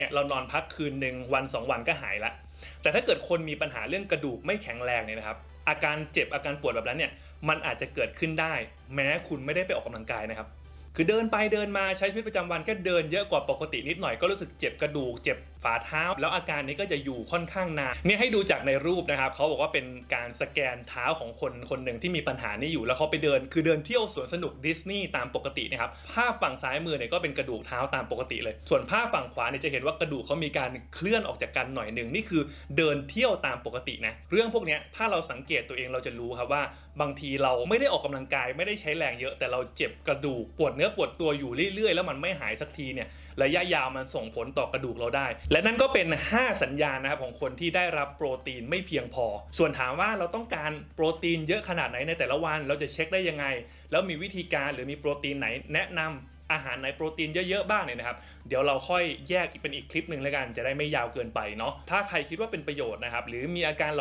เรานอนพักคืนหนึ่งวัน2 วันก็หายละแต่ถ้าเกิดคนมีปัญหาเรื่องกระดูกไม่แข็งแรงเนี่ยนะครับอาการเจ็บอาการปวดแบบนั้นเนี่ยมันอาจจะเกิดขึ้นได้แม้คุณไม่ได้ไปออกกำลังกายนะครับคือเดินไปเดินมาใช้ชีวิตประจำวันแค่เดินเยอะกว่าปกตินิดหน่อยก็รู้สึกเจ็บกระดูกเจ็บฝ่าเท้าแล้วอาการนี้ก็จะอยู่ค่อนข้างนานเนี่ยให้ดูจากในรูปนะครับเขาบอกว่าเป็นการสแกนเท้าของคนคนหนึ่งที่มีปัญหานี้อยู่แล้วเขาไปเดินคือเดินเที่ยวสวนสนุกดิสนีย์ตามปกตินะครับภาพฝั่งซ้ายมือเนี่ยก็เป็นกระดูกเท้าตามปกติเลยส่วนภาพฝั่งขวาเนี่ยจะเห็นว่ากระดูกเขามีการเคลื่อนออกจากกันหน่อยหนึ่งนี่คือเดินเที่ยวตามปกตินะเรื่องพวกนี้ถ้าเราสังเกตตัวเองเราจะรู้ครับว่าบางทีเราไม่ได้ออกกำลังกายไม่ได้ใช้แรงเยอะแต่เราเจ็บกระดูกปวดเนื้อปวดตัวอยู่เรื่อยๆแล้วมันไม่หายสักทีเนี่ยระยะยาวมันส่งผลต่อกระดูกเราได้และนั่นก็เป็น5สัญญาณนะครับของคนที่ได้รับโปรตีนไม่เพียงพอส่วนถามว่าเราต้องการโปรตีนเยอะขนาดไหนในแต่ละวันเราจะเช็คได้ยังไงแล้วมีวิธีการหรือมีโปรตีนไหนแนะนำอาหารไหนโปรตีนเยอะๆบ้างเนี่ยนะครับเดี๋ยวเราค่อยแยกเป็นอีกคลิปนึงแล้วกันจะได้ไม่ยาวเกินไปเนาะถ้าใครคิดว่าเป็นประโยชน์นะครับหรือมีอาการ